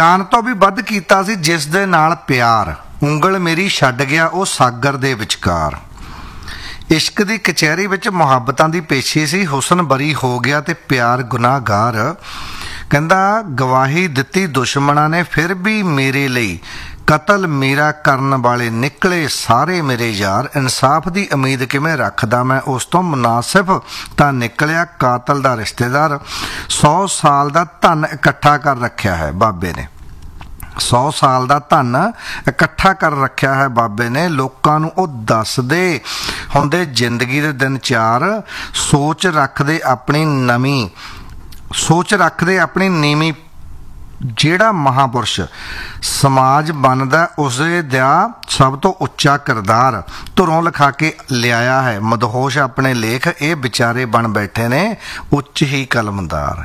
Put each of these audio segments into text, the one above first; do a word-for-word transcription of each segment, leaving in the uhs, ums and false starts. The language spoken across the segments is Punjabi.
ਜਾਨ ਤੋਂ ਵੀ ਵੱਧ ਕੀਤਾ ਸੀ ਜਿਸ ਦੇ ਨਾਲ ਪਿਆਰ, ਉਂਗਲ ਮੇਰੀ ਛੱਡ ਗਿਆ ਉਹ ਸਾਗਰ ਦੇ ਵਿਚਕਾਰ। ਇਸ਼ਕ ਦੀ ਕਚਹਿਰੀ ਵਿੱਚ ਮੁਹੱਬਤਾਂ ਦੀ ਪੇਸ਼ੀ ਸੀ, ਹੁਸਨ ਬਰੀ ਹੋ ਗਿਆ ਤੇ ਪਿਆਰ ਗੁਨਾਹਗਾਰ। ਕਹਿੰਦਾ ਗਵਾਹੀ ਦਿੱਤੀ ਦੁਸ਼ਮਣਾਂ ਨੇ ਫਿਰ ਵੀ ਮੇਰੇ ਲਈ, ਕਤਲ ਮੇਰਾ ਕਰਨ ਵਾਲੇ ਨਿਕਲੇ ਸਾਰੇ ਮੇਰੇ ਯਾਰ। ਇਨਸਾਫ ਦੀ ਉਮੀਦ ਕਿਵੇਂ ਰੱਖਦਾ ਮੈਂ ਉਸ ਤੋਂ, ਮੁਨਾਸਿਫ ਤਾਂ ਨਿਕਲਿਆ ਕਾਤਲ ਦਾ ਰਿਸ਼ਤੇਦਾਰ। ਸੌ ਸਾਲ ਦਾ ਧਨ ਇਕੱਠਾ ਕਰ ਰੱਖਿਆ ਹੈ ਬਾਬੇ ਨੇ, ਸੌ ਸਾਲ ਦਾ ਧਨ ਇਕੱਠਾ ਕਰ ਰੱਖਿਆ ਹੈ ਬਾਬੇ ਨੇ। ਲੋਕਾਂ ਨੂੰ ਉਹ ਦੱਸਦੇ ਹੁੰਦੇ ਜ਼ਿੰਦਗੀ ਦੇ ਦਿਨ ਚਾਰ, ਸੋਚ ਰੱਖਦੇ ਆਪਣੀ ਨਵੀਂ ਸੋਚ ਰੱਖਦੇ ਆਪਣੀ ਨੀਵੀਂ। ਜਿਹੜਾ ਮਹਾਂਪੁਰਸ਼ ਸਮਾਜ ਬਣਦਾ ਉਸਦੇ ਦਾ ਸਭ ਤੋਂ ਉੱਚਾ ਕਿਰਦਾਰ, ਧੁਰੋਂ ਲਿਖਾ ਕੇ ਲਿਆਇਆ ਹੈ ਮਦਹੋਸ਼ ਆਪਣੇ ਲੇਖ। ਇਹ ਵਿਚਾਰੇ ਬਣ ਬੈਠੇ ਨੇ ਉੱਚ ਹੀ ਕਲਮਦਾਰ।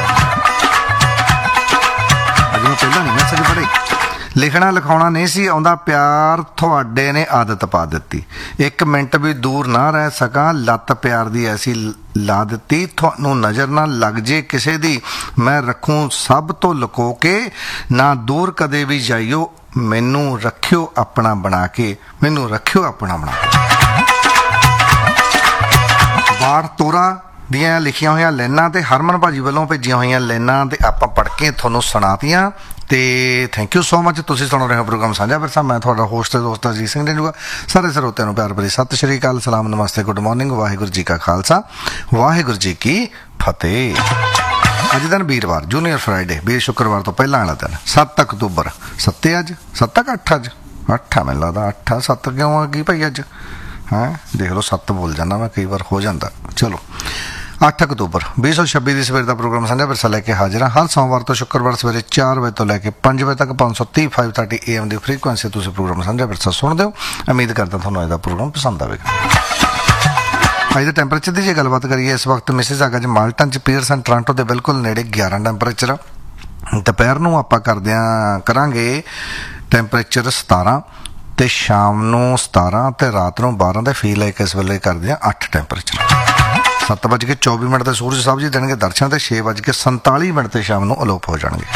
ਅਜੇ ਪਹਿਲਾਂ ਨਹੀਂ ਮੈਸੇਜ ਪੜ੍ਹੇ, ਲਿਖਣਾ ਲਿਖਾਉਣਾ ਨਹੀਂ ਸੀ ਆਉਂਦਾ, ਪਿਆਰ ਤੁਹਾਡੇ ਨੇ ਆਦਤ ਪਾ ਦਿੱਤੀ। ਇੱਕ ਮਿੰਟ ਵੀ ਦੂਰ ਨਾ ਰਹਿ ਸਕਾਂ, ਲੱਤ ਪਿਆਰ ਦੀ ਐਸੀ ਲਾ ਦਿੱਤੀ। ਤੁਹਾਨੂੰ ਨਜ਼ਰ ਨਾ ਲੱਗ ਜੇ ਕਿਸੇ ਦੀ, ਮੈਂ ਰੱਖੂੰ ਸਭ ਤੋਂ ਲੁਕੋ ਕੇ। ਨਾ ਦੂਰ ਕਦੇ ਵੀ ਜਾਈਓ, ਮੈਨੂੰ ਰੱਖਿਓ ਆਪਣਾ ਬਣਾ ਕੇ, ਮੈਨੂੰ ਰੱਖਿਓ ਆਪਣਾ ਬਣਾ ਕੇ। ਬਾੜ ਤੋਰਾ ਦੀਆਂ ਲਿਖੀਆਂ ਹੋਈਆਂ ਲਾਈਨਾਂ ਤੇ ਹਰਮਨ ਭਾਜੀ ਵੱਲੋਂ ਭੇਜੀਆਂ ਹੋਈਆਂ ਲਾਈਨਾਂ ਤੇ ਆਪਾਂ ਪੜ੍ਹ ਕੇ ਤੁਹਾਨੂੰ ਸੁਣਾਤੀਆਂ। ਤੇ ਥੈਂਕ ਯੂ ਸੋ ਮਚ। ਤੁਸੀਂ ਸੁਣ ਰਹੇ ਹੋ ਪ੍ਰੋਗਰਾਮ ਸਾਂਝਾ ਵਿਰਸਾ। ਮੈਂ ਤੁਹਾਡਾ ਹੋਸਟ ਤੇ ਦੋਸਤ ਅਜੀਤ ਸਿੰਘ ਡੇਂਡੂਆ। ਸਾਰੇ ਸਰੋਤਿਆਂ ਨੂੰ ਪਿਆਰ ਭਰੀ ਸਤਿ ਸ਼੍ਰੀ ਅਕਾਲ, ਸਲਾਮ, ਨਮਸਤੇ, ਗੁੱਡ ਮਾਰਨਿੰਗ। ਵਾਹਿਗੁਰੂ ਜੀ ਕਾ ਖਾਲਸਾ, ਵਾਹਿਗੁਰੂ ਜੀ ਕੀ ਫਤਿਹ। ਅੱਜ ਦਿਨ ਵੀਰਵਾਰ, ਜੂਨੀਅਰ ਫਰਾਈਡੇ, ਵੀਰ ਸ਼ੁੱਕਰਵਾਰ ਤੋਂ ਪਹਿਲਾਂ ਵਾਲਾ ਦਿਨ, ਸੱਤ ਅਕਤੂਬਰ। ਸੱਤੇ ਅੱਜ ਸੱਤ ਕਿ ਅੱਠ? ਅੱਜ ਅੱਠ ਆ ਮੈਨੂੰ ਲੱਗਦਾ। ਅੱਠ ਆ, ਸੱਤ ਕਿਉਂ ਆ ਗਈ ਭਾਈ ਅੱਜ? ਹੈਂ ਦੇਖ ਲਓ, ਸੱਤ ਬੋਲ ਜਾਂਦਾ ਮੈਂ ਕਈ ਵਾਰ, ਹੋ ਜਾਂਦਾ। ਚਲੋ ਅੱਠ ਅਕਤੂਬਰ ਵੀਹ ਸੌ ਛੱਬੀ ਦੀ ਸਵੇਰ ਦਾ ਪ੍ਰੋਗਰਾਮ ਸਾਂਝਾ ਵਿਰਸਾ ਲੈ ਕੇ ਹਾਜ਼ਰ ਹਾਂ। ਹਰ ਸੋਮਵਾਰ ਤੋਂ ਸ਼ੁੱਕਰਵਾਰ ਸਵੇਰੇ ਚਾਰ ਵਜੇ ਤੋਂ ਲੈ ਕੇ ਪੰਜ ਵਜੇ ਤੱਕ ਪੰਜ ਸੌ ਤੀਹ five thirty A M the frequency ਤੁਸੀਂ ਪ੍ਰੋਗਰਾਮ ਸਾਂਝਾ ਵਿਰਸਾ ਸੁਣਦੇ ਹੋ। ਉਮੀਦ ਕਰਦਾ ਤੁਹਾਨੂੰ ਅੱਜ ਦਾ ਪ੍ਰੋਗਰਾਮ ਪਸੰਦ ਆਵੇਗਾ। ਅੱਜ ਦੇ ਟੈਂਪਰੇਚਰ ਦੀ ਜੇ ਗੱਲਬਾਤ ਕਰੀਏ, ਇਸ ਵਕਤ ਮਿਸਿਸਾਗਾ 'ਚ ਮਾਲਟਨ 'ਚ ਪੀਅਰਸਨ ਟੋਰਾਂਟੋ ਦੇ ਬਿਲਕੁਲ ਨੇੜੇ ਗਿਆਰਾਂ ਟੈਂਪਰੇਚਰ ਆ। ਦੁਪਹਿਰ ਨੂੰ ਆਪਾਂ ਕਰਦਿਆਂ ਕਰਾਂਗੇ ਟੈਂਪਰੇਚਰ ਸਤਾਰਾਂ, ਅਤੇ ਸ਼ਾਮ ਨੂੰ ਸਤਾਰਾਂ, ਅਤੇ ਰਾਤ ਨੂੰ ਬਾਰਾਂ। ਦੇ ਫੀਲ ਲਾਈਕ ਇਸ ਵੇਲੇ ਕਰਦੇ ਹਾਂ ਅੱਠ ਟੈਂਪਰੇਚਰ। ਸੱਤ ਵੱਜ ਕੇ ਚੌਵੀ ਮਿੰਟ 'ਤੇ ਸੂਰਜ ਸਾਹਿਬ ਜੀ ਦੇਣਗੇ ਦਰਸ਼ਨ, ਅਤੇ ਛੇ ਵੱਜ ਕੇ ਸੰਤਾਲੀ ਮਿੰਟ 'ਤੇ ਸ਼ਾਮ ਨੂੰ ਅਲੋਪ ਹੋ ਜਾਣਗੇ।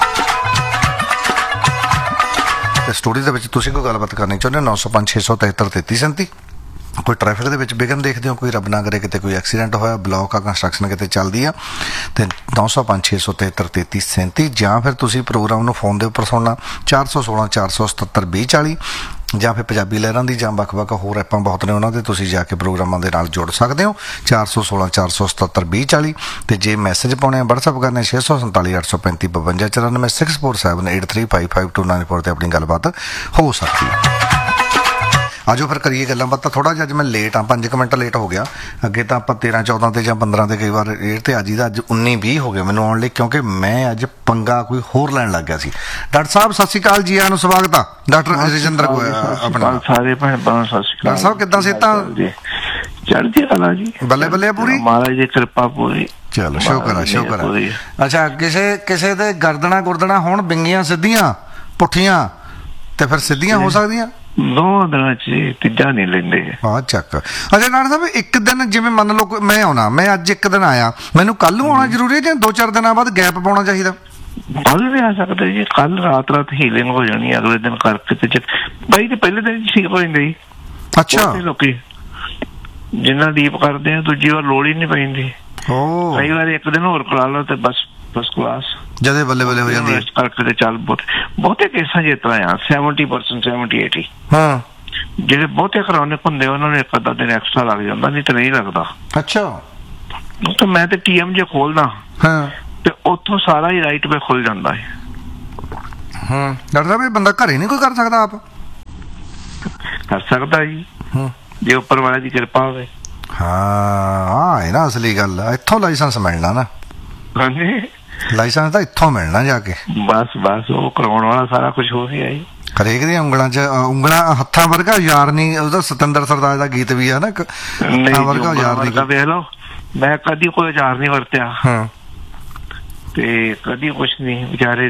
ਅਤੇ ਸਟੂਡੀਓ ਦੇ ਵਿੱਚ ਤੁਸੀਂ ਕੋਈ ਗੱਲਬਾਤ ਕਰਨੀ ਚਾਹੁੰਦੇ ਹੋ, ਨੌ ਸੌ ਪੰਜ ਛੇ ਸੌ ਤਿਹੱਤਰ ਤੇਤੀ ਸੈਂਤੀ। ਕੋਈ ਟ੍ਰੈਫਿਕ ਦੇ ਵਿੱਚ ਵਿਘਨ ਦੇਖਦੇ ਹੋ, ਕੋਈ ਰੱਬ ਨਾ ਕਰੇ ਕਿਤੇ ਕੋਈ ਐਕਸੀਡੈਂਟ ਹੋਇਆ, ਬਲੋਕ ਆ, ਕੰਸਟਰਕਸ਼ਨ ਕਿਤੇ ਚੱਲਦੀ ਆ, ਅਤੇ ਨੌ ਸੌ ਪੰਜ ਛੇ ਸੌ ਤਿਹੱਤਰ ਤੇਤੀ ਸੈਂਤੀ। ਜਾਂ ਫਿਰ ਤੁਸੀਂ ਪ੍ਰੋਗਰਾਮ ਨੂੰ ਫੋਨ ਦੇ ਉੱਪਰ ਸੁਣਨਾ, ਚਾਰ ਸੌ ਸੋਲਾਂ ਚਾਰ ਸੌ ਸਤੱਤਰ ਵੀਹ ਚਾਲੀ। ਜਾਂ ਫਿਰ ਪੰਜਾਬੀ ਲਹਿਰਾਂ ਦੀ ਜਾਂ ਵੱਖ ਵੱਖ ਹੋਰ ਐਪਾਂ ਬਹੁਤ ਨੇ, ਉਹਨਾਂ 'ਤੇ ਤੁਸੀਂ ਜਾ ਕੇ ਪ੍ਰੋਗਰਾਮਾਂ ਦੇ ਨਾਲ ਜੁੜ ਸਕਦੇ ਹੋ। ਚਾਰ ਸੌ ਸੋਲਾਂ ਚਾਰ ਸੌ ਸਤੱਤਰ ਵੀਹ ਚਾਲੀ। ਅਤੇ ਜੇ ਮੈਸੇਜ ਪਾਉਣੇ ਆ, ਵਟਸਐਪ ਕਰਨੇ ਛੇ ਸੌ ਸੰਤਾਲੀ ਅੱਠ ਸੌ ਪੈਂਤੀ ਬਵੰਜਾ ਚੁਰਾਨਵੇਂ six four seven eight three five five to nine four 'ਤੇ ਆਪਣੀ ਗੱਲਬਾਤ ਹੋ ਸਕਦੀ ਹੈ। ਆਜੋ ਫਿਰ ਕਰੀਏ ਗੱਲਾਂ ਬਾਤਾਂ। ਥੋੜ੍ਹਾ ਜਿਹਾ ਅੱਜ ਮੈਂ ਲੇਟ ਹਾਂ, ਪੰਜ ਕੁ ਮਿੰਟ ਲੇਟ ਹੋ ਗਿਆ। ਅੱਗੇ ਤਾਂ ਆਪਾਂ ਤੇਰਾਂ ਚੌਦਾਂ 'ਤੇ ਜਾਂ ਪੰਦਰਾਂ 'ਤੇ ਕਈ ਵਾਰ ਰੇਟ 'ਤੇ ਅੱਜ ਦਾ ਅੱਜ ਉੱਨੀ ਵੀਹ ਹੋ ਗਿਆ ਮੈਨੂੰ ਆਉਣ ਲਈ, ਕਿਉਂਕਿ ਮੈਂ ਅੱਜ ਪੰਗਾ ਕੋਈ ਹੋਰ ਲੈਣ ਲੱਗ ਗਿਆ ਸੀ। ਡਾਕਟਰ ਸਾਹਿਬ ਸਤਿ ਸ਼੍ਰੀ ਅਕਾਲ, ਜੀ ਆਇਆਂ ਨੂੰ, ਸਵਾਗਤ ਆ। ਡਾਕਟਰ ਰਜਿੰਦਰ ਆਪਣਾ ਸਾਰੇ ਭੈਣ ਭਰਾ ਸਤਿ ਸ਼੍ਰੀ ਅਕਾਲ। ਡਾਕਟਰ ਸਾਹਿਬ ਕਿੱਦਾਂ ਸਿਹਤਾਂ? ਚੜ੍ਹਦੀ ਕਲਾ ਜੀ, ਬੱਲੇ ਬੱਲੇ ਪੂਰੀ, ਮਹਾਰਾਜ ਦੀ ਕਿਰਪਾ ਪੂਰੀ। ਚਲੋ ਸ਼ੁਕਰ ਆ, ਸ਼ੁਕਰ ਆ। ਅੱਛਾ, ਕਿਸੇ ਕਿਸੇ ਦੇ ਗਰਦਨਾਂ ਗੁਰਦਣਾ ਹੁਣ ਵਿੰਗੀਆਂ ਸਿੱਧੀਆਂ ਪੁੱਠੀਆਂ, ਤੇ ਫਿਰ ਸਿੱਧੀਆਂ ਹੋ ਸਕਦੀਆਂ ਦੋਵਾਂ ਦਿਨਾਂ ਚ, ਤੀਜਾ ਨਹੀਂ ਲੈਂਦੇ। ਹਾਂ ਚੱਕ। ਅੱਛਾ ਡਾਕਟਰ ਸਾਹਿਬ, ਇੱਕ ਦਿਨ ਜਿਵੇਂ ਮੰਨ ਲਓ ਮੈਂ ਆਉਣਾ, ਮੈਂ ਅੱਜ ਇੱਕ ਦਿਨ ਆਇਆ, ਮੈਨੂੰ ਕੱਲ ਨੂੰ ਆਉਣਾ ਜ਼ਰੂਰੀ ਹੈ ਜਾਂ ਦੋ ਚਾਰ ਦਿਨਾਂ ਬਾਅਦ ਗੈਪ ਪਾਉਣਾ ਚਾਹੀਦਾ? ਕੱਲ ਵੀ ਆ ਸਕਦੇ ਜੀ, ਕੱਲ ਰਾਤ ਰਾਤ ਹੀਲਿੰਗ ਹੋ ਜਾਣੀ, ਅਗਲੇ ਦਿਨ ਕਰਕੇ ਤੇ ਬਾਈ ਤੇ ਪਹਿਲੇ ਦਿਨ ਠੀਕ ਹੋ ਜਾਂਦੇ ਜੀ। ਅੱਛਾ, ਲੋਕੀ ਜਿੰਨਾ ਡੀਪ ਕਰਦੇ ਆ ਦੂਜੀ ਵਾਰ ਲੋੜ ਹੀ ਨਹੀਂ ਪੈਂਦੀ। ਓ ਕਈ ਵਾਰ ਇੱਕ ਦਿਨ ਹੋਰ ਕਰਾ ਲਓ ਤੇ ਬਸ ਫਸਟ ਕਲਾਸ ਜਦੇ ਬੱਲੇ ਬੱਲੇ ਹੋ ਜਾਂਦੀ ਹੈ ਕਰਕੇ। ਤੇ ਚੱਲ ਬਹੁਤ ਬਹੁਤੇ ਕੇਸਾਂ ਚ ਇਸ ਤਰ੍ਹਾਂ ਆ, ਸੈਵਨਟੀ ਪਰਸੈਂਟ ਸੈਵਨਟੀ ਏਟੀ। ਹਾਂ, ਜਿਹੜੇ ਬਹੁਤੇ ਕਰਾਉਣੇ ਹੁੰਦੇ ਉਹਨਾਂ ਨੂੰ ਇੱਕ ਅੱਧਾ ਦਿਨ ਐਕਸਟਰਾ ਲੱਗ ਜਾਂਦਾ, ਨਹੀਂ ਤਾਂ ਨਹੀਂ ਲੱਗਦਾ। ਅੱਛਾ, ਤਾਂ ਮੈਂ ਤੇ ਟੀ ਐਮ ਜੇ ਖੋਲਦਾ ਹਾਂ ਤੇ ਉੱਥੋਂ ਸਾਰਾ ਹੀ ਰਾਈਟ ਵੇ ਖੁੱਲ ਜਾਂਦਾ ਹੈ। ਹਾਂ ਡਾਕਟਰ ਸਾਹਿਬ, ਇਹ ਬੰਦਾ ਘਰੇ ਨਹੀਂ ਕੋਈ ਕਰ ਸਕਦਾ? ਆਪ ਕਰ ਸਕਦਾ ਜੀ, ਜੇ ਉੱਪਰ ਵਾਲੇ ਦੀ ਕਿਰਪਾ ਹੋਵੇ। ਹਾਂ ਹਾਂ, ਇਹ ਨਾ ਅਸਲੀ ਗੱਲ ਆ। ਇੱਥੋਂ ਲਾਇਸੈਂਸ ਮਿਲਣਾ ਨਾ? ਹਾਂਜੀ, ਲਾਇਸੈਂਸ ਤਾਂ ਇੱਥੋਂ ਮਿਲਣਾ ਜਾ ਕੇ। ਬਸ ਬਸ ਉਹ ਕਰਾਉਣ ਵਾਲਾ ਸਾਰਾ ਕੁਛ ਹੋ ਗਿਆ ਜੀ। ਹਰੇਕ ਦੀਆਂ ਉਂਗਲਾਂ ਚ ਉਂਗਲਾਂ, ਹੱਥਾਂ ਵਰਗਾ ਯਾਰ ਨਹੀਂ। ਉਹਦਾ ਸਤਿੰਦਰ ਸਰਤਾਜ ਦਾ ਗੀਤ ਵੀ ਆ ਨਾ, ਹੱਥਾਂ ਵਰਗਾ ਯਾਰ ਨਹੀਂ। ਵੇਖ ਲਓ, ਮੈਂ ਕਦੀ ਕੋਈ ਯਾਰ ਨਹੀਂ ਵਰਤਿਆ ਤੇ ਕਦੀ ਕੁਛ ਨਹੀਂ। ਵਿਚਾਰੇ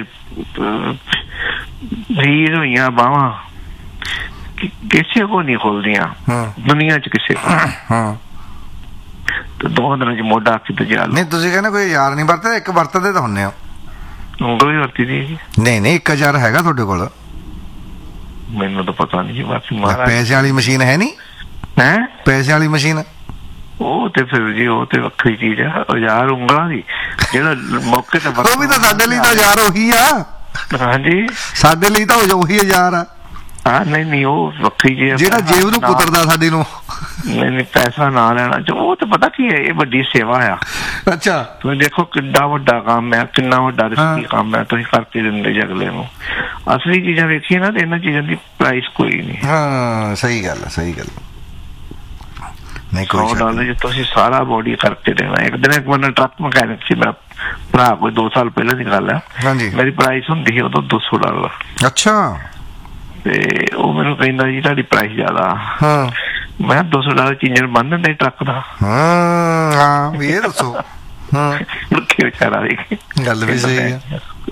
ਭੀੜ ਹੋਈਆਂ ਬਾਵਾਂ ਕਿਸੇ ਕੋ ਨਹੀਂ ਖੁੱਲਦੀਆਂ ਦੁਨੀਆ ਚ, ਕਿਸੇ ਕੋ। ਤੇ ਦੋ ਦਿਨਾਂ ਚ ਮੋਢਾ ਕਿਤੇ ਜਾ। ਨਹੀਂ ਤੁਸੀਂ ਕਹਿੰਦੇ ਕੋਈ ਯਾਰ ਨਹੀਂ ਵਰਤਦੇ, ਇੱਕ ਵਰਤਦੇ ਤਾਂ ਹੁੰਦੇ ਹੋ। ਉਂਗਲ ਹੀ ਵਰਤੀ ਦੀ ਜੀ। ਨਹੀਂ ਨਹੀਂ ਇੱਕ ਹਜ਼ਾਰ ਹੈਗਾ ਤੁਹਾਡੇ ਕੋਲ? ਮੈਨੂੰ ਤਾਂ ਪਤਾ ਨਹੀਂ ਜੀ, ਬਾਕੀ ਲੈ, ਮਹਾਰਾਜ। ਪੈਸੇ ਵਾਲੀ ਮਸ਼ੀਨ ਹੈ ਨਹੀਂ? ਹੈ ਪੈਸੇ ਵਾਲੀ ਮਸ਼ੀਨ ਉਹ ਤੇ ਫਿਰ ਜੀ ਉਹ ਤੇ ਵੱਖਰੀ ਚੀਜ਼ ਆ, ਹਜ਼ਾਰ ਉਂਗਲਾਂ ਦੀ ਜਿਹੜਾ ਮੌਕੇ ਤੇ ਉਹ ਵੀ ਤਾਂ ਸਾਡੇ ਲਈ ਤਾਂ ਹਜ਼ਾਰ ਉਹੀ ਆ। ਹਾਂਜੀ ਸਾਡੇ ਲਈ ਤਾਂ ਉਹੀ ਹਜ਼ਾਰ ਆ। ਹਾਂ ਨਹੀਂ ਨਹੀਂ ਉਹ ਵੱਖਰੀ ਚੀਜ਼ ਆ। ਜਿਹੜਾ ਜੇਬ ਨੂੰ ਕੁਤਰਦਾ ਸਾਡੀ ਨੂੰ। ਨਹੀਂ ਨਹੀਂ ਪੈਸਾ ਨਾ ਲੈਣਾ ਉਹ ਤਾਂ ਪਤਾ ਕੀ ਹੈ, ਇਹ ਵੱਡੀ ਸੇਵਾ ਆ। ਅੱਛਾ ਤੁਸੀਂ ਦੇਖੋ ਕਿੰਨਾ ਵੱਡਾ ਕੰਮ ਹੈ, ਕਿੰਨਾ ਵੱਡਾ ਰਿਸਕੀ ਕੰਮ ਹੈ, ਤੁਸੀਂ ਕਰਕੇ ਦਿੰਦੇ ਜੀ ਅਗਲੇ ਨੂੰ। ਅਸਲੀ ਚੀਜ਼ਾਂ ਵੇਖੀਏ ਨਾ ਤੇ ਇਹਨਾਂ ਚੀਜ਼ਾਂ ਦੀ ਪ੍ਰਾਈਸ ਕੋਈ ਨਹੀਂ। ਹਾਂ ਸਹੀ ਗੱਲ ਹੈ, ਸਹੀ ਗੱਲ ਨਹੀਂ। ਕੋਈ ਸੌ ਡਾਲਰ ਜੇ ਤੁਸੀਂ ਸਾਰਾ ਬੋਡੀ ਕਰਕੇ ਦੇਣਾ। ਇੱਕ ਦਿਨ ਇੱਕ ਬੰਦਾ ਟਰੱਕ ਮਕੈਨਿਕ ਸੀ ਮੇਰਾ ਭਰਾ, ਕੋਈ ਦੋ ਸਾਲ ਪਹਿਲਾਂ ਦੀ ਗੱਲ ਹੈ। ਹਾਂਜੀ ਮੇਰੀ ਪ੍ਰਾਈਸ ਹੁੰਦੀ ਸੀ ਉਦੋਂ ਦੋ ਸੌ ਡਾਲਰ। ਅੱਛਾ ਤੇ ਉਹ ਮੈਨੂੰ ਕਹਿੰਦਾ ਜੀ ਤੁਹਾਡੀ ਪ੍ਰਾਈਸ ਜ਼ਿਆਦਾ। ਹਾਂ ਮੈਂ ਦੋ ਸੌ ਡਾਲਰ ਚ ਇੰਜਣ ਬੰਨ ਦਿੰਦਾ ਟਰੱਕ ਦਾ। ਹਾਂ ਹਾਂ ਵੀ ਇਹ ਦੱਸੋ। ਹਾਂ ਮੁਰਕੇ ਵਿਚਾਰਾ ਦੇਖੇ ਗੱਲ ਵੀ ਸਹੀ ਹੈ।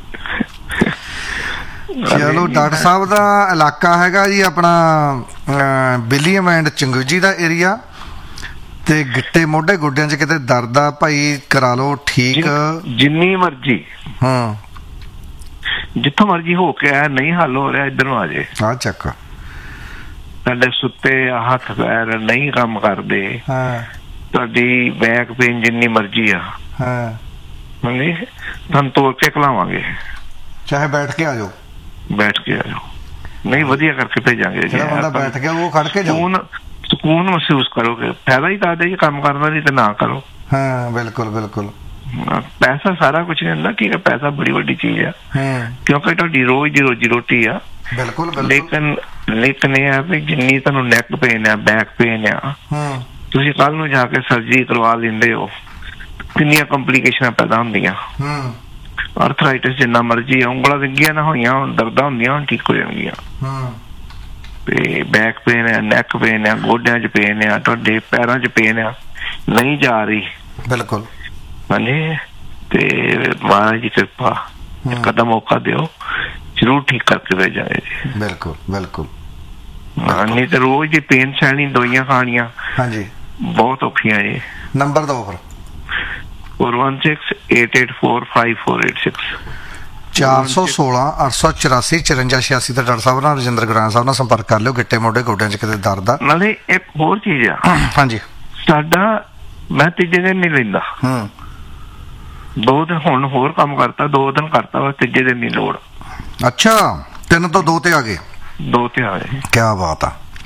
ਚਲੋ ਡਾਕਟਰ ਸਾਹਿਬ ਦਾ ਇਲਾਕਾ ਹੈਗਾ ਜੀ ਆਪਣਾ ਵਿਲੀਅਮ ਐਂਡ ਚੰਗੂਜੀ ਦਾ ਏਰੀਆ, ਤੇ ਗਿੱਟੇ ਮੋਢੇ ਗੋਡਿਆਂ 'ਚ ਕਿਤੇ ਦਰਦ ਆ ਭਾਈ ਕਰਾ ਲਓ ਠੀਕ। ਜਿੰਨੀ ਮਰਜ਼ੀ ਹਾਂ ਜਿੱਥੋਂ ਮਰਜ਼ੀ ਹੋ ਕੇ ਆਇਆ, ਨਹੀਂ ਹੱਲ ਹੋ ਰਿਹਾ ਇੱਧਰ ਨੂੰ ਆ ਜੇ। ਆ ਚੱਕ ਤੁਹਾਡੇ ਸੁੱਤੇ ਹੱਥ ਪੈਰ ਨਹੀਂ ਕੰਮ ਕਰਦੇ, ਹਾਂ ਤੁਹਾਡੀ ਬੈਕ ਪੇਨ ਜਿੰਨੀ ਮਰਜ਼ੀ ਆ, ਹਾਂ ਹਾਂਜੀ ਤੁਹਾਨੂੰ ਤੋੜ ਕੇ ਖਲਾਵਾਂਗੇ। ਚਾਹੇ ਬੈਠ ਕੇ ਆ ਜਾਓ, ਬੈਠ ਕੇ ਆ ਜਾਓ। ਨਹੀਂ ਵਧੀਆ ਕਰਕੇ ਭੇਜਾਂਗੇ। ਜਿਹੜਾ ਬੰਦਾ ਬੈਠ ਗਿਆ ਉਹ ਖੜ ਕੇ ਜਾਓ। ਸਕੂਨ ਮਹਿਸੂਸ ਕਰੋਗੇ। ਫਾਇਦਾ ਹੀ ਤਾਂ ਜੀ ਕੰਮ ਕਰਨਾ, ਨਹੀਂ ਤੇ ਨਾ ਕਰੋ। ਹਾਂ ਬਿਲਕੁਲ ਬਿਲਕੁਲ। ਪੈਸਾ ਸਾਰਾ ਕੁਝ ਨਹੀਂ ਹੁੰਦਾ, ਕੀ ਪੈਸਾ ਬੜੀ ਵੱਡੀ ਚੀਜ਼ ਆ, ਕਿਉਂਕਿ ਤੁਹਾਡੀ ਰੋਜ਼ ਦੀ ਰੋਜੀ ਰੋਟੀ ਆ। ਬਿਲਕੁਲ ਲੇਕਿਨ ਲੇਕਿਨ ਇਹ ਆ ਵੀ ਜਿੰਨੀ ਤੁਹਾਨੂੰ ਨੈਕ ਪੇਨ ਆ, ਬੈਕ ਪੇਨ ਆ, ਤੁਸੀਂ ਕੱਲ ਨੂੰ ਜਾ ਕੇ ਸਰਜਰੀ ਕਰਵਾ ਲੈਂਦੇ ਹੋ, ਕਿੰਨੀਆਂ ਕੰਪਲੀਕੇਸ਼ਨਾਂ ਪੈਦਾ ਹੁੰਦੀਆਂ। ਆਰਥਰਾਈਟਿਸ ਜਿੰਨਾ ਮਰਜ਼ੀ ਆ, ਉਂਗਲਾਂ ਵਿੰਗੀਆਂ ਨਾ ਹੋਈਆਂ ਹੁਣ ਦਰਦਾਂ ਹੁੰਦੀਆਂ, ਹੁਣ ਠੀਕ ਹੋ ਜਾਣਗੀਆਂ। ਤੇ ਬੈਕ ਪੇਨ ਆ, ਨੈਕ ਪੇਨ ਆ, ਗੋਡਿਆਂ 'ਚ ਪੇਨ ਆ, ਤੁਹਾਡੇ ਪੈਰਾਂ 'ਚ ਪੇਨ ਆ, ਨਹੀਂ ਜਾ ਰਹੀ। ਬਿਲਕੁਲ ਹਾਂਜੀ। ਤੇ ਮਹਾਰਾਜ ਜੀ ਕਿਰਪਾ, ਇੱਕ ਅੱਧਾ ਮੌਕਾ ਦਿਓ, ਜ਼ਰੂਰ ਠੀਕ ਕਰਕੇ ਭੇਜਾਂਗੇ ਜੀ। ਬਿਲਕੁਲ ਬਿਲਕੁਲ। ਨਹੀਂ ਤੇ ਰੋਜ਼ ਦੀ ਪੇਨ ਸਹਿਣੀ, ਦਵਾਈਆਂ ਖਾਣੀਆਂ ਹਾਂਜੀ ਬਹੁਤ ਔਖੀਆਂ ਜੀ। ਨੰਬਰ ਦੋ ਫਿਰ four one six eight eight four five four eight six ਚਾਰ ਸੌ ਸੋਲਾਂ ਅੱਠ ਸੌ ਚੁਰਾਸੀ ਚੁਰੰਜਾ ਛਿਆਸੀ ਤੇ ਡਾਕਟਰ ਸਾਹਿਬ ਨਾਲ ਰਜਿੰਦਰ ਗੁਰਾਨ ਸਾਹਿਬ ਨਾਲ ਸੰਪਰਕ ਕਰ ਲਿਓ। ਗਿੱਟੇ ਮੋਢੇ ਗੋਡਿਆਂ 'ਚ ਕਿਤੇ ਦਰਦ ਆ। ਨਾਲੇ ਇੱਕ ਹੋਰ ਚੀਜ਼ ਆ ਹਾਂਜੀ, ਸਾਡਾ ਮੈਂ ਤੀਜੇ ਦਿਨ ਨਹੀਂ ਲੈਂਦਾ। ਹੂੰ ਦੋ ਦਿਨ ਹੁਣ ਹੋਰ ਕੰਮ ਕਰਤਾ, ਦੋ ਦਿਨ ਕਰਤਾ ਵਾ, ਤੀਜੇ ਦਿਨ ਨਹੀਂ ਲੋੜ। ਅੱਛਾ ਤਿੰਨ ਤੋਂ ਦੋ ਤੇ ਆ ਗਏ। ਦੋ ਤੇ ਆ ਗਏ, ਕੀ ਬਾਤ ਆ।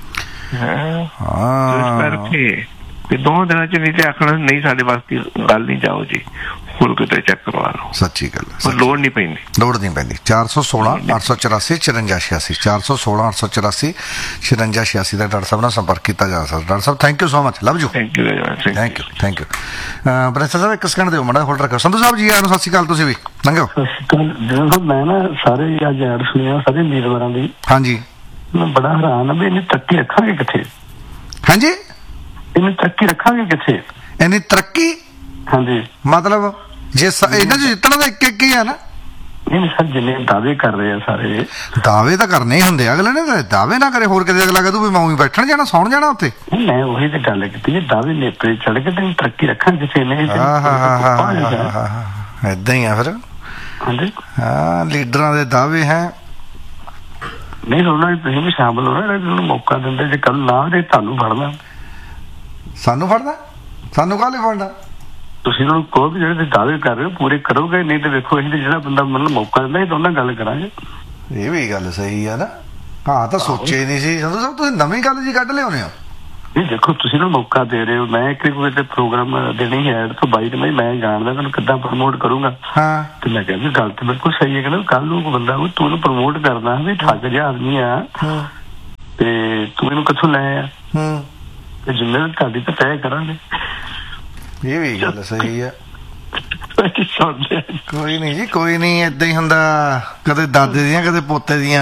ਹਾਂ ਕਰਕੇ ਤੇ ਦੋ ਦਿਨਾਂ 'ਚ ਨਹੀਂ ਤੇ ਆਖਣਾ ਨਹੀਂ ਸਾਡੇ ਵਾਸਤੇ ਗੱਲ ਨਹੀਂ, ਜਾਓ ਜੀ ਫੁੱਲ ਕਿਤੇ ਚੈੱਕ ਕਰਵਾ ਲਓ। ਸੱਚੀ ਗੱਲ ਹੈ, ਲੋੜ ਨਹੀਂ ਪੈਂਦੀ, ਲੋੜ ਨਹੀਂ ਪੈਂਦੀ। ਚਾਰ ਸੌ ਸੋਲਾਂ ਅੱਠ ਸੌ ਚੁਰਾਸੀ ਚੁਰੰਜਾ ਛਿਆਸੀ ਚਾਰ ਸੌ ਸੋਲਾਂ ਅੱਠ ਸੌ ਚੁਰਾਸੀ ਚੁਰੰਜਾ ਛਿਆਸੀ ਦਾ ਡਾਕਟਰ ਸਾਹਿਬ ਨਾਲ ਸੰਪਰਕ ਕੀਤਾ ਜਾ ਸਕਦਾ। Doctor Sahib thank you so much, love you. Thank you thank you thank you. Professor ਸਾਹਿਬ ਇੱਕ ਸਕਿੰਡ ਦਿਓ ਮਾੜਾ ਹੋਲਡ ਰੱਖੋ। ਸੰਧੂ ਸਾਹਿਬ ਜੀ ਆਇਆਂ ਨੂੰ ਸਤਿ ਸ਼੍ਰੀ ਅਕਾਲ। ਤੁਸੀਂ ਵੀ ਲੰਘੋ। ਮੈਂ ਨਾ ਸਾਰੇ ਅੱਜ ਐਡ ਸੁਣਿਆ ਸਾਰੇ ਉਮੀਦਵਾਰਾਂ ਦੀ। ਹਾਂਜੀ ਮੈਂ ਬੜਾ ਹੈਰਾਨ ਆ ਵੀ ਇਹਨੇ ਤਰੱਕੀ ਰੱਖਾਂਗੇ ਕਿੱਥੇ। ਹਾਂਜੀ ਇਹਨੇ ਤਰੱਕੀ ਰੱਖਾਂਗੇ ਕਿੱਥੇ, ਇਹਨੀ ਤਰੱਕੀ। ਹਾਂਜੀ ਮਤਲਬ ਜੇ ਇਹਨਾਂ 'ਚ ਜਿੱਤਣਾ ਤਾਂ ਇੱਕ ਇੱਕ ਹੀ ਆ ਨਾ। ਨਹੀਂ ਸਰ ਜਿੰਨੇ ਦਾਅਵੇ ਕਰ ਰਹੇ ਆ ਸਾਰੇ, ਦਾਅਵੇ ਤਾਂ ਕਰਨੇ ਹੀ ਹੁੰਦੇ। ਅਗਲੇ ਨੇ ਦਾਅਵੇ ਨਾ ਕਰੇ ਹੋਰ ਕਿਤੇ ਅਗਲਾ ਕਹੇ ਤੂੰ ਵੀ ਮੈਂ ਉਹੀ ਬੈਠਣ ਜਾਣਾ, ਸੌਣ ਜਾਣਾ ਉੱਥੇ। ਮੈਂ ਉਹੀ ਤੇ ਗੱਲ ਕੀਤੀ, ਦਾਅਵੇ ਨੇਪਰੇ ਚੜ ਕੇ ਤੈਨੂੰ ਤਰੱਕੀ ਰੱਖਾਂਗੇ ਕਿਸੇ ਨੇ। ਏਦਾਂ ਹੀ ਆ ਫਿਰ। ਹਾਂਜੀ ਹਾਂ ਲੀਡਰਾਂ ਦੇ ਦਾਅਵੇ ਹੈ। ਨਹੀਂ ਉਹਨਾਂ ਨੇ ਤੁਸੀਂ ਵੀ ਸ਼ਾਮਲ ਹੋ ਨਾ, ਨੂੰ ਮੌਕਾ ਦਿੰਦੇ। ਜੇ ਕੱਲ ਨਾ ਦੇ ਤੁਹਾਨੂੰ ਫੜਨਾ। ਸਾਨੂੰ ਫੜਨਾ? ਸਾਨੂੰ ਕਾਹਲੇ ਫੜਨਾ? ਤੁਸੀਂ ਉਹਨਾਂ ਨੂੰ ਕਹੋ ਵੀ ਜਿਹੜੇ ਦਾਅਵੇ ਕਰ ਰਹੇ ਹੋ ਪੂਰੇ ਕਰੋਗੇ, ਨਹੀਂ ਤੇ ਵੇਖੋ ਅਸੀਂ ਜਿਹੜਾ ਬੰਦਾ ਮਤਲਬ ਮੌਕਾ ਦਿੰਦਾ ਇਹ ਤਾਂ ਉਹਨਾਂ ਗੱਲ ਕਰਾਂਗੇ। ਇਹ ਵੀ ਗੱਲ ਸਹੀ ਆ ਨਾ। ਹਾਂ ਤਾਂ ਸੋਚੇ ਨਹੀਂ ਸੀ ਸੰਧੂ ਸਾਹਿਬ, ਤੁਸੀਂ ਨਵੀਂ ਗੱਲ ਜੀ ਕੱਢ ਲਿਆਉਂਦੇ ਹੋ। ਨਹੀਂ ਦੇਖੋ ਤੁਸੀਂ ਨਾ ਮੌਕਾ ਦੇ ਰਹੇ ਹੋ, ਮੈਂ ਇੱਕ ਕੋਈ ਤੇ ਪ੍ਰੋਗਰਾਮ ਦੇਣੀ ਹੈ ਤੋਂ ਬਾਈ ਤੇ ਮੈਂ ਜਾਣਦਾ ਤੁਹਾਨੂੰ ਕਿੱਦਾਂ ਪ੍ਰਮੋਟ ਕਰੂੰਗਾ। ਹਾਂ ਤੇ ਮੈਂ ਕਹਿੰਦਾ ਗੱਲ ਤਾਂ ਬਿਲਕੁਲ ਸਹੀ ਹੈ। ਕਹਿੰਦਾ ਕੱਲ ਨੂੰ ਕੋਈ ਬੰਦਾ ਤੂੰ ਉਹਨੂੰ ਪ੍ਰਮੋਟ ਕਰਨਾ ਵੀ ਠੱਗ ਜਿਹਾ ਆਦਮੀ ਆ ਤੇ ਤੂੰ ਇਹਨੂੰ ਕਿੱਥੋਂ ਲੈ ਆ, ਤੇ ਜ਼ਿੰਮੇਵਾਰੀ ਤੁਹਾਡੀ ਤਾਂ ਤੈਅ ਕਰਾਂਗੇ। ਇਹ ਵੀ ਗੱਲ ਸਹੀ ਹੈ। ਕੋਈ ਨਹੀਂ ਜੀ ਕੋਈ ਨਹੀਂ, ਏਦਾਂ ਹੀ ਹੁੰਦਾ, ਕਦੇ ਦਾਦੇ ਦੀਆਂ ਕਦੇ ਪੋਤੇ ਦੀਆਂ।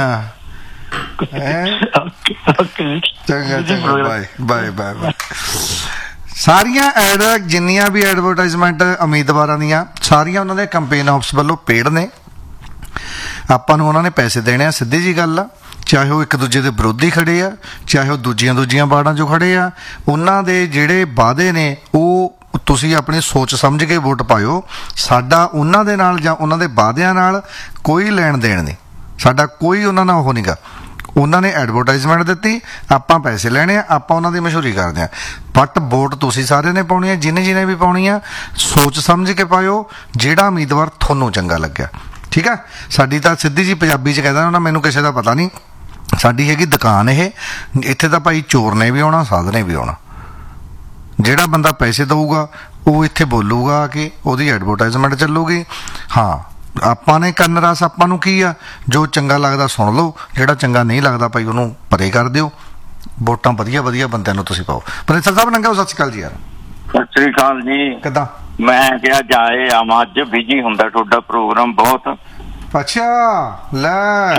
ਚੰਗਾ ਚੰਗਾ ਬਾਏ ਬਾਏ ਬਾਏ ਬਾਏ। ਸਾਰੀਆਂ ਐਡ ਜਿੰਨੀਆਂ ਵੀ ਐਡਵਰਟਾਈਜ਼ਮੈਂਟ ਉਮੀਦਵਾਰਾਂ ਦੀਆਂ ਸਾਰੀਆਂ ਉਹਨਾਂ ਦੇ ਕੰਪੇਨ ਆਫਿਸ ਵੱਲੋਂ ਪੇਡ ਨੇ। ਆਪਾਂ ਨੂੰ ਉਹਨਾਂ ਨੇ ਪੈਸੇ ਦੇਣੇ ਆ, ਸਿੱਧੀ ਜੀ ਗੱਲ ਆ। ਚਾਹੇ ਉਹ ਇੱਕ ਦੂਜੇ ਦੇ ਵਿਰੋਧੀ ਖੜੇ ਆ, ਚਾਹੇ ਉਹ ਦੂਜੀਆਂ ਦੂਜੀਆਂ ਵਾਰਡਾਂ 'ਚੋਂ ਖੜੇ ਆ, ਉਹਨਾਂ ਦੇ ਜਿਹੜੇ ਵਾਅਦੇ ਨੇ ਉਹ ਤੁਸੀਂ ਆਪਣੀ ਸੋਚ ਸਮਝ ਕੇ ਵੋਟ ਪਾਇਓ। ਸਾਡਾ ਉਹਨਾਂ ਦੇ ਨਾਲ ਜਾਂ ਉਹਨਾਂ ਦੇ ਵਾਅਦਿਆਂ ਨਾਲ ਕੋਈ ਲੈਣ ਦੇਣ ਨਹੀਂ, ਸਾਡਾ ਕੋਈ ਉਹਨਾਂ ਨਾਲ ਉਹ ਨਹੀਂਗਾ। ਉਹਨਾਂ ਨੇ ਐਡਵਰਟਾਈਜ਼ਮੈਂਟ ਦਿੱਤੀ, ਆਪਾਂ ਪੈਸੇ ਲੈਣੇ ਆ, ਆਪਾਂ ਉਹਨਾਂ ਦੀ ਮਸ਼ਹੂਰੀ ਕਰਦੇ ਆ। ਬਟ ਵੋਟ ਤੁਸੀਂ ਸਾਰਿਆਂ ਨੇ ਪਾਉਣੀ ਹੈ, ਜਿਹਨੇ ਜਿਹਨੇ ਵੀ ਪਾਉਣੀ ਆ ਸੋਚ ਸਮਝ ਕੇ ਪਾਇਓ, ਜਿਹੜਾ ਉਮੀਦਵਾਰ ਤੁਹਾਨੂੰ ਚੰਗਾ ਲੱਗਿਆ। ਠੀਕ ਆ। ਸਾਡੀ ਤਾਂ ਸਿੱਧੀ ਜੀ ਪੰਜਾਬੀ 'ਚ ਕਹਿੰਦਾ ਉਹਨਾਂ ਮੈਨੂੰ ਕਿਸੇ ਦਾ ਪਤਾ ਨਹੀਂ, ਸਾਡੀ ਹੈਗੀ ਦੁਕਾਨ ਇਹ, ਇੱਥੇ ਤਾਂ ਭਾਈ ਚੋਰ ਨੇ ਵੀ ਆਉਣਾ, ਸਾਧ ਨੇ ਵੀ ਆਉਣਾ। ਜਿਹੜਾ ਬੰਦਾ ਪੈਸੇ ਦਊਗਾ ਉਹ ਇੱਥੇ ਬੋਲੂਗਾ ਕਿ ਉਹਦੀ ਐਡਵਰਟਾਈਜ਼ਮੈਂਟ ਚੱਲੂਗੀ। ਹਾਂ, ਆਪਾਂ ਨੇ ਕੰਨ ਰਸ, ਆਪਾਂ ਨੂੰ ਕੀ ਆ, ਜੋ ਚੰਗਾ ਲੱਗਦਾ ਸੁਣ ਲਓ, ਜਿਹੜਾ ਚੰਗਾ ਨਹੀਂ ਲੱਗਦਾ ਭਾਈ ਉਹਨੂੰ ਪਰੇ ਕਰ ਦਿਓ। ਵੋਟਾਂ ਵਧੀਆ ਵਧੀਆ ਬੰਦਿਆਂ ਨੂੰ ਤੁਸੀਂ ਪਾਓ। ਪ੍ਰਿੰਸੀਪਲ ਸਾਹਿਬ ਨੰਗਾ ਸਤਿ ਸ਼੍ਰੀ ਅਕਾਲ ਜੀ। ਯਾਰ ਸਤਿ ਸ੍ਰੀ ਅਕਾਲ ਜੀ। ਕਿੱਦਾਂ? ਮੈਂ ਕਿਹਾ ਜਾਏ ਆਮ, ਅੱਜ ਬਿਜੀ ਹੁੰਦਾ ਤੁਹਾਡਾ ਪ੍ਰੋਗਰਾਮ ਬਹੁਤ। ਅੱਛਾ ਲੈ,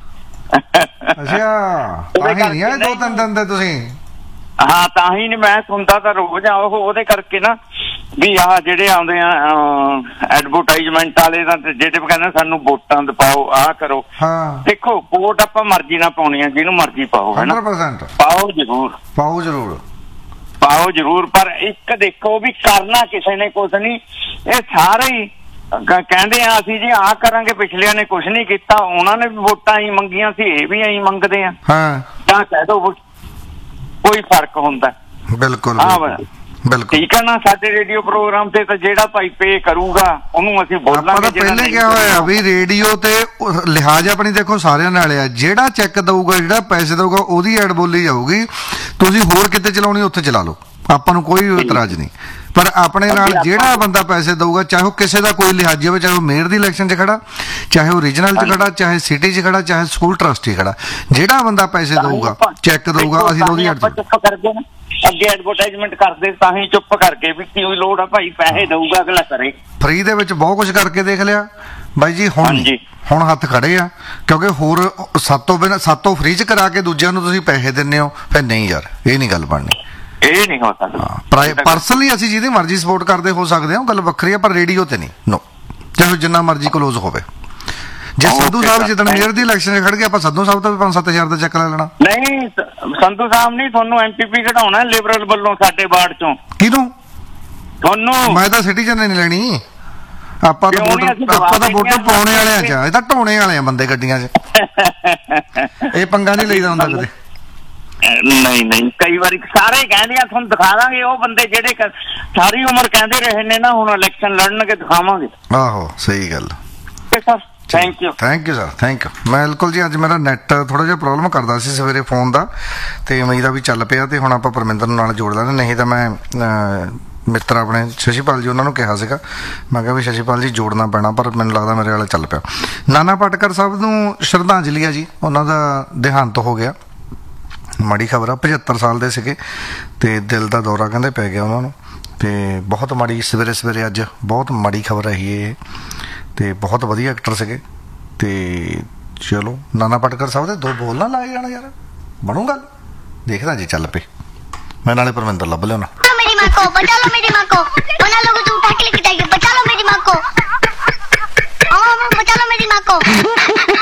ਅੱਛਾ ਤਾਂ ਹੀ ਨਹੀਂ ਆਏ ਦੋ ਤਿੰਨ ਦਿਨ ਦੇ ਤੁਸੀਂ? ਹਾਂ ਤਾਂ ਹੀ ਨਹੀਂ, ਮੈਂ ਸੁਣਦਾ ਤਾਂ ਰੋਜ਼ ਆ। ਉਹ ਉਹਦੇ ਕਰਕੇ ਨਾ ਵੀ ਆਹ ਜਿਹੜੇ ਆਉਂਦੇ ਆ ਐਡਵਰਟਾਈਜ਼ਮੈਂਟ ਵਾਲੇ ਦਾ, ਜਿਹੜੇ ਕਹਿੰਦੇ ਸਾਨੂੰ ਵੋਟਾਂ ਪਾਓ, ਆਹ ਕਰੋ। ਹਾਂ ਦੇਖੋ, ਵੋਟ ਆਪਾਂ ਮਰਜ਼ੀ ਨਾਲ ਪਾਉਣੀ ਆ, ਜਿਹਨੂੰ ਮਰਜ਼ੀ ਪਾਓ, ਹੈ ਨਾ। ਹੰਡਰਡ ਪਰਸੈਂਟ ਪਾਓ ਜ਼ਰੂਰ, ਪਾਓ ਜ਼ਰੂਰ, ਪਾਓ ਜ਼ਰੂਰ। ਪਰ ਇੱਕ ਦੇਖੋ ਵੀ ਕਰਨਾ ਕਿਸੇ ਨੇ ਕੁਛ ਨਹੀਂ, ਇਹ ਸਾਰੇ ਹੀ ਕਹਿੰਦੇ ਆ ਅਸੀਂ ਜੀ ਆਹ ਕਰਾਂਗੇ, ਪਿਛਲਿਆਂ ਨੇ ਕੁਛ ਨਹੀਂ ਕੀਤਾ, ਉਹਨਾਂ ਨੇ ਵੀ ਵੋਟਾਂ ਹੀ ਮੰਗੀਆਂ ਸੀ, ਇਹ ਵੀ ਐਂ ਮੰਗਦੇ ਆ। ਹਾਂ ਤਾਂ ਕਹਿ ਦੋ ਕੋਈ ਫਰਕ ਹੁੰਦਾ? ਬਿਲਕੁਲ ਬਿਲਕੁਲ ਠੀਕ ਹੈ ਨਾ। ਸਾਡੇ ਰੇਡੀਓ ਪ੍ਰੋਗਰਾਮ ਤੇ ਤਾਂ ਜਿਹੜਾ ਭਾਈ ਪੇ ਕਰੂਗਾ ਉਹਨੂੰ ਅਸੀਂ ਬੋਲਾਂਗੇ। ਆਪਾਂ ਤਾਂ ਪਹਿਲੇ ਕਿਹਾ ਹੋਇਆ ਵੀ ਰੇਡੀਓ ਤੇ ਲਿਹਾਜ਼ ਆਪਣੀ ਦੇਖੋ ਸਾਰਿਆਂ ਨਾਲ ਆ, ਜਿਹੜਾ ਚੈੱਕ ਦਊਗਾ, ਜਿਹੜਾ ਪੈਸੇ ਦਊਗਾ, ਉਹਦੀ ਐਡ ਬੋਲੀ ਜਾਊਗੀ। ਤੁਸੀਂ ਹੋਰ ਕਿਤੇ ਚਲਾਉਣੀ ਉੱਥੇ ਚਲਾ ਲਓ, ਆਪਾਂ ਨੂੰ ਕੋਈ ਇਤਰਾਜ਼ ਨਹੀਂ। ਪਰ ਆਪਣੇ ਨਾਲ ਜਿਹੜਾ ਬੰਦਾ ਪੈਸੇ ਦਊਗਾ, ਚਾਹੇ ਉਹ ਕਿਸੇ ਦਾ ਕੋਈ ਲਿਹਾਜ਼ ਹੋਵੇ, ਚਾਹੇ ਉਹ ਮੇਅਰ ਦੀ ਇਲੈਕਸ਼ਨ 'ਚ ਖੜਾ, ਚਾਹੇ ਉਹ ਰੀਜਨਲ 'ਚ ਖੜਾ, ਚਾਹੇ ਸਿਟੀ 'ਚ ਖੜਾ, ਚਾਹੇ ਸਕੂਲ ਟਰਸਟੀ ਖੜਾ, ਜਿਹੜਾ ਬੰਦਾ ਪੈਸੇ ਦਊਗਾ, ਚੈੱਕ ਦਊਗਾ, ਅਸੀਂ ਉਹਦੀ ਐਡ ਚੁੱਪ ਕਰਦੇ ਨਾ, ਅੱਗੇ ਐਡਵਰਟਾਈਜ਼ਮੈਂਟ ਕਰਦੇ ਤਾਂ ਹੀ ਚੁੱਪ ਕਰਕੇ ਵੀ ਕੀ ਲੋੜ ਆ ਭਾਈ, ਪੈਸੇ ਦਊਗਾ ਅਗਲਾ ਕਰੇ। ਫ੍ਰੀ ਦੇ ਵਿੱਚ ਬਹੁਤ ਕੁਝ ਕਰਕੇ ਦੇਖ ਲਿਆ ਬਾਈ ਜੀ। ਹੁਣ ਹੁਣ ਹੱਥ ਖੜੇ ਆ, ਕਿਉਂਕਿ ਹੋਰ ਸਾਤੋਂ ਬਿਨਾਂ ਸਾਤੋਂ ਫ੍ਰੀ 'ਚ ਕਰਾ ਕੇ ਦੂਜਿਆਂ ਨੂੰ ਤੁਸੀਂ ਪੈਸੇ ਦਿੰਦੇ ਹੋ, ਫਿਰ ਨਹੀਂ ਯਾਰ, ਇਹ ਨਹੀਂ ਗੱਲ ਬਣਨੀ। ਇਹ ਨਹੀਂ ਹੋ ਸਕਦਾ। ਪਰਸਨਲੀ ਅਸੀਂ ਜਿਹਦੀ ਮਰਜ਼ੀ ਸਪੋਰਟ ਕਰਦੇ ਹੋ ਸਕਦੇ ਹਾਂ, ਗੱਲ ਵੱਖਰੀ ਆ, ਪਰ ਰੇਡੀਓ ਤੇ ਨਹੀਂ। ਨੋ, ਚਾਹੇ ਜਿੰਨਾ ਮਰਜ਼ੀ ਕਲੋਜ਼ ਹੋਵੇ। ਜੇ ਸੰਧੂ ਸਾਹਿਬ ਜਿੱਦਣ ਮੇਅਰ ਦੀ ਇਲੈਕਸ਼ਨ 'ਚ ਖੜ ਗਏ, ਆਪਾਂ ਸੰਧੂ ਸਾਹਿਬ ਤੋਂ ਵੀ ਪੰਜ ਸੱਤ ਹਜ਼ਾਰ ਦਾ ਚੈੱਕ ਲੈ ਲੈਣਾ। ਨਹੀਂ ਸੰਧੂ ਸਾਹਿਬ ਨਹੀਂ, ਤੁਹਾਨੂੰ ਐਮਪੀਪੀ ਘਟਾਉਣਾ ਲਿਬਰਲ ਵੱਲੋਂ ਸਾਡੇ ਵਾਰਡ ਚੋਂ। ਕਿਹਨੂੰ? ਤੁਹਾਨੂੰ। ਮੈਂ ਤਾਂ ਸਿਟੀਜ਼ਨ ਨਹੀਂ ਲੈਣੀ। ਆਪਾਂ ਤਾਂ ਵੋਟ ਆਪਾਂ ਤਾਂ ਵੋਟਰ ਪਾਉਣੇ ਵਾਲੇ ਆ, ਇਹ ਤਾਂ ਢੋਣੇ ਵਾਲੇ ਆ ਬੰਦੇ ਗੱਡੀਆਂ 'ਚ। ਇਹ ਪੰਗਾ ਨਹੀਂ ਲਈਦਾ ਹੁੰਦਾ ਕਦੇ। ਨਹੀਂ ਨਹੀਂ, ਕਈ ਵਾਰੀ ਸਾਰੇ ਕਹਿੰਦੇ ਆ ਤੁਹਾਨੂੰ ਦਿਖਾ ਦਾਂਗੇ, ਉਹ ਬੰਦੇ ਜਿਹੜੇ ਸਾਰੀ ਉਮਰ ਕਹਿੰਦੇ ਰਹੇ ਨੇ ਨਾ, ਹੁਣ ਇਲੈਕਸ਼ਨ ਲੜਨਗੇ, ਦਿਖਾਵਾਂਗੇ। ਆਹੋ ਸਹੀ ਗੱਲ। Sir thank you thank you sir, thank you. ਬਿਲਕੁਲ ਜੀ, ਅੱਜ ਮੇਰਾ ਨੈਟ ਥੋੜਾ ਜਿਹਾ ਪ੍ਰੋਬਲਮ ਕਰਦਾ ਸੀ ਸਵੇਰੇ ਫੋਨ ਦਾ, ਤੇ ਉਮੀਦ ਆ ਵੀ ਚੱਲ ਪਿਆ, ਤੇ ਹੁਣ ਆਪਾਂ ਪਰਮਿੰਦਰ ਨੂੰ ਨਾਲ ਜੋੜ ਲੈਂਦੇ। ਨਹੀਂ ਤਾਂ ਮੈਂ ਮਿੱਤਰ ਆਪਣੇ ਸ਼ਸ਼ੀਪਾਲ ਜੀ ਉਹਨਾਂ ਨੂੰ ਕਿਹਾ ਸੀਗਾ, ਮੈਂ ਕਿਹਾ ਵੀ ਸ਼ਸ਼ੀਪਾਲ ਜੀ ਜੋੜਨਾ ਪੈਣਾ, ਪਰ ਮੈਨੂੰ ਲੱਗਦਾ ਮੇਰੇ ਵਾਲਾ ਚੱਲ ਪਿਆ। ਨਾਨਾ ਪਾਟੇਕਰ ਸਾਹਿਬ ਨੂੰ ਸ਼ਰਧਾਂਜਲੀ ਆ ਜੀ, ਉਹਨਾਂ ਦਾ ਦੇਹਾਂਤ ਹੋ ਗਿਆ। ਮਾੜੀ ਖਬਰ ਆ, ਪਝੱਤਰ ਸਾਲ ਦੇ ਸੀਗੇ ਤੇ ਦਿਲ ਦਾ ਦੌਰਾ ਕਹਿੰਦੇ ਪੈ ਗਿਆ ਉਹਨਾਂ ਨੂੰ, ਤੇ ਬਹੁਤ ਮਾੜੀ ਸਵੇਰੇ ਸਵੇਰੇ ਅੱਜ ਬਹੁਤ ਮਾੜੀ ਖਬਰ ਰਹੀ ਇਹ। ਤੇ ਬਹੁਤ ਵਧੀਆ ਐਕਟਰ ਸੀਗੇ। ਤੇ ਚਲੋ ਨਾਨਾ ਪਾਟੇਕਰ ਸਾਹਿਬ ਦੇ ਦੋ ਬੋਲ ਨਾ ਲਾਏ ਜਾਣ ਯਾਰ, ਬਣੂ ਗੱਲ, ਦੇਖਦਾ ਜੀ ਚੱਲ ਪਏ। ਮੈਂ ਨਾਲੇ ਪਰਮਿੰਦਰ ਲੱਭ ਲਿਆਉਣਾ।